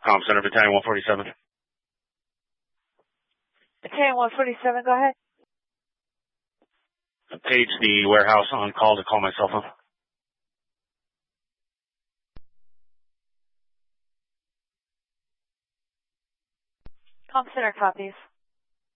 Comm Center, Battalion 147. Battalion 147, go ahead. Page the warehouse on call to call my cell phone. Comm Center copies.